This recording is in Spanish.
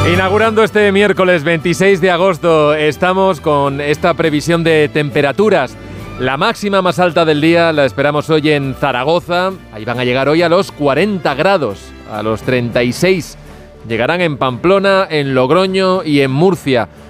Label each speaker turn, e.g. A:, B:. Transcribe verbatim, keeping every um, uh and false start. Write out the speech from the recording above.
A: Inaugurando este miércoles veintiséis de agosto, estamos con esta previsión de temperaturas. La máxima más alta del día la esperamos hoy en Zaragoza. Ahí van a llegar hoy a los cuarenta grados, a los treinta y seis. Llegarán en Pamplona, en Logroño y en Murcia.